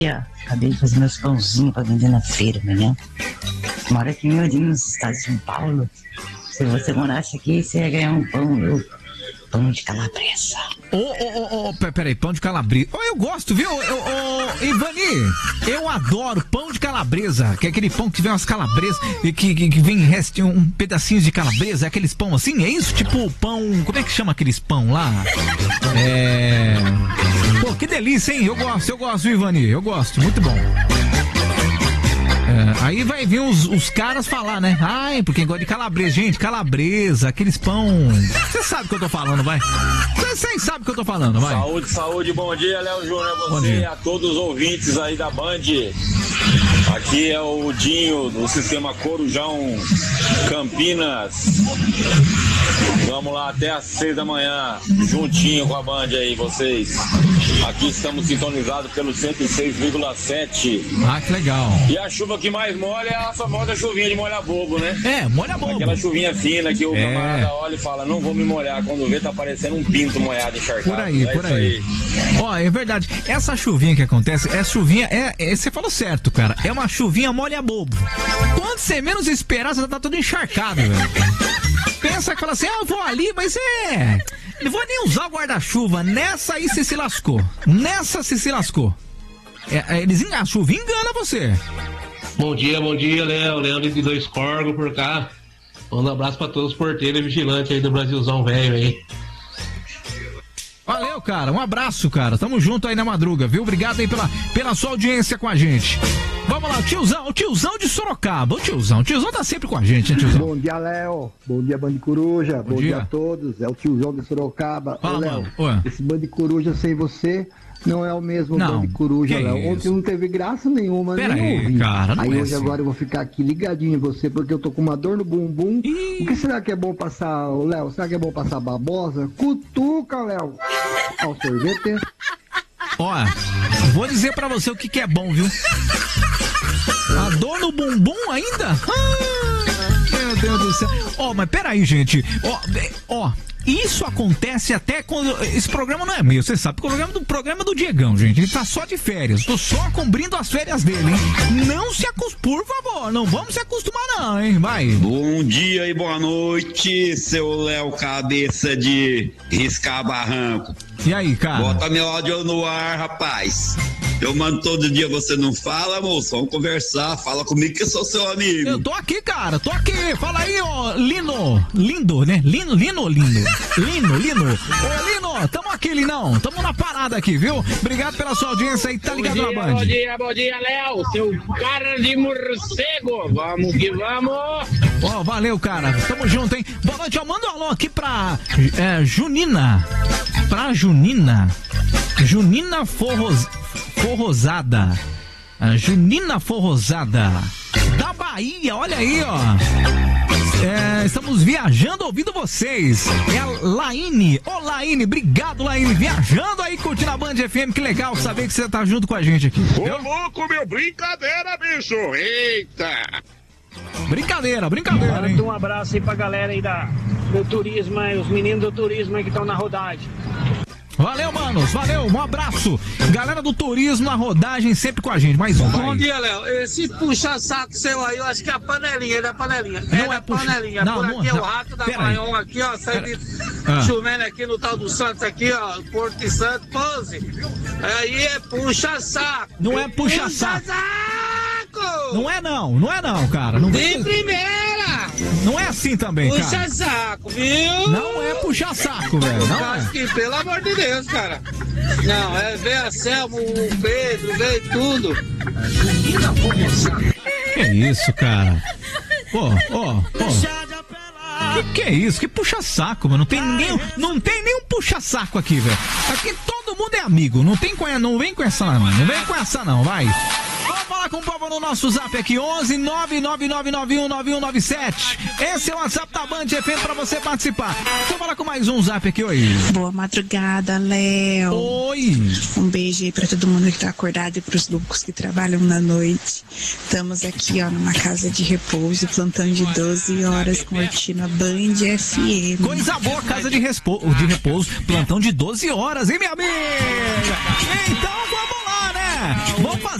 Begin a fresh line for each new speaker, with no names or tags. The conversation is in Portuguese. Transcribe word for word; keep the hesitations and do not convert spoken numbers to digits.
Acabei de fazer meus pãozinhos pra vender na feira amanhã. Moro aqui em Odinho, no estado de São Paulo. Se você morasse aqui, você ia ganhar um pão, meu. Pão de calabresa.
Ô, ô, ô, peraí, pão de calabresa. Oh, eu gosto, viu? Ô, ô, Ivani, eu adoro pão de calabresa, que é aquele pão que vem umas calabresas e que, que, que vem resto, um pedacinho de calabresa, é aqueles pão assim, é isso? Tipo pão, como é que chama aqueles pão lá? É... Pô, que delícia, hein? Eu gosto, eu gosto, Ivani, eu gosto, muito bom. É, aí vai vir os, os caras falar, né? Ai, porque gosta de calabresa. Gente, calabresa, aqueles pão... Você sabe o que eu tô falando, vai. Vocês sabem o que eu tô falando, vai.
Saúde, saúde, bom dia, Léo Júnior. Você e a todos os ouvintes aí da Band. Aqui é o Dinho, do Sistema Corujão Campinas. Vamos lá até às seis da manhã, juntinho com a Band aí, vocês. Aqui estamos sintonizados pelo cento e seis vírgula sete.
Ah, que legal.
E a chuva que mais molha é a famosa chuvinha de molha bobo, né?
É, molha bobo.
Aquela chuvinha fina que o
é.
camarada olha e fala, não vou me molhar. Quando vê, tá parecendo um pinto molhado, encharcado.
Por aí,
é
por aí. aí. Ó, é verdade. Essa chuvinha que acontece, é chuvinha, é, é, você falou certo, cara. É uma chuvinha molha bobo. Quando você menos esperar, você tá todo encharcado, velho. Pensa que fala assim, ah, eu vou ali, mas é... Não vou nem usar o guarda-chuva. Nessa aí você se lascou. Nessa você se lascou. É, é, eles, a chuva engana você.
Bom dia, bom dia, Léo. Leandro de Dois Corgos por cá. Manda um abraço pra todos os porteiros e vigilantes aí do Brasilzão velho aí.
Valeu, cara. Um abraço, cara. Tamo junto aí na madruga, viu? Obrigado aí pela, pela sua audiência com a gente. Vamos lá, o tiozão, o tiozão de Sorocaba. O tiozão, o tiozão tá sempre com a gente, hein, tiozão?
Bom dia, Léo. Bom dia, Band Coruja. Bom, Bom dia. dia a todos. É o tiozão de Sorocaba.
Fala,
Ô, Léo, esse Band Coruja sem você não é o mesmo Band Coruja, Léo. Ontem não teve graça nenhuma,
Pera
nem
aí,
ouvi.
cara, não
aí
é
hoje
assim.
agora eu vou ficar aqui ligadinho em você, porque eu tô com uma dor no bumbum.
Ih.
O que será que é bom passar, Léo? Será que é bom passar babosa? Cutuca, Léo. Ao sorvete.
Ó, vou dizer pra você o que, que é bom, viu? A dor no bumbum ainda? Ah, meu Deus do céu. Ó, mas peraí, gente. Ó, ó, isso acontece até quando... Esse programa não é meu, você sabe. O programa do programa é do Diegão, gente. Ele tá só de férias. Tô só cobrindo as férias dele, hein? Não se acostumar, por favor. Não vamos se acostumar não, hein? Vai.
Bom dia e boa noite, seu Léo Cabeça de Riscar Barranco.
E aí, cara?
Bota meu áudio no ar, rapaz. Eu mando todo dia, você não fala, moço? Vamos conversar, fala comigo que eu sou seu amigo.
Eu tô aqui, cara, tô aqui. Fala aí, ó, Lino. Lindo, né? Lino, Lino, lindo. Lino, Lino. Ô, Lino, tamo aqui, Linão. Tamo na parada aqui, viu? Obrigado pela sua audiência aí, tá ligado na Band.
Bom dia, bom dia, Léo. Seu cara de morcego. Vamos que vamos.
Ó, oh, valeu, cara. Tamo junto, hein? Boa noite, ó. Manda um alô aqui pra é, Junina. Pra Junina. Junina Forros... Forrosada. A Junina Forrosada. Da Bahia, olha aí, ó. É, estamos viajando ouvindo vocês. É a Laine. Ô, Laine, obrigado, Laine. Viajando aí, curtindo a Band F M. Que legal saber que você tá junto com a gente aqui.
Ô, louco, meu, brincadeira, bicho. Eita.
Brincadeira, brincadeira, hein?
Manda um abraço aí pra galera aí da, do turismo, aí, os meninos do turismo aí que estão na rodagem.
Valeu, manos, valeu, um abraço. Galera do turismo na rodagem sempre com a gente. Mais um, vai.
Bom dia, Léo. Esse puxa-saco seu aí, eu acho que é a panelinha, é da panelinha.
Não
é,
é
da
puxa...
panelinha.
Não,
Por
não,
aqui é
não.
o rato da
Pera
Maion aqui, ó. Sai de...
Ah.
Chovendo aqui no tal do Santos aqui, ó. Porto de Santos, pose. Aí é puxa-saco.
Não é puxa-saco.
Puxa-saco!
Não é não, não é não, cara. Não
de
vem...
primeira!
Não é assim também, cara.
Puxa-saco, viu?
Não é puxa-saco, velho. Não
acho
é.
que, pelo amor de Deus, cara. Não, é ver a Selma, o Pedro, veio tudo.
Que isso, cara? Pô, ó, ó. Que que é isso? Que puxa-saco, mano. Não tem ninguém, não tem nenhum puxa-saco aqui, velho. Aqui todo mundo é amigo. Não tem, não vem com essa, não. Não vem com essa, não, vai. Vamos falar com o povo no nosso zap aqui, onze nove nove nove nove um nove um nove sete. Esse é o WhatsApp da Band F M pra você participar. Vou falar com mais um zap aqui, oi.
Boa madrugada, Léo.
Oi.
Um beijo aí pra todo mundo que tá acordado e pros loucos que trabalham na noite. Estamos aqui, ó, numa casa de repouso, plantão de doze horas, curtindo a Band F M.
Coisa boa, casa de, respo... de repouso, plantão de doze horas, hein, minha amiga? Então vamos lá, né? Vamos fazer